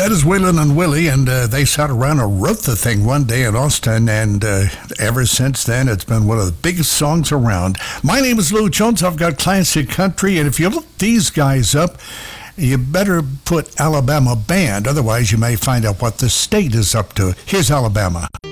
That is Waylon and Willie, and they sat around and wrote the thing one day in Austin, and ever since then, it's been one of the biggest songs around. My name is Lou Jones. I've got classic country, and if you look these guys up, you better put Alabama Band. Otherwise, you may find out what the state is up to. Here's Alabama.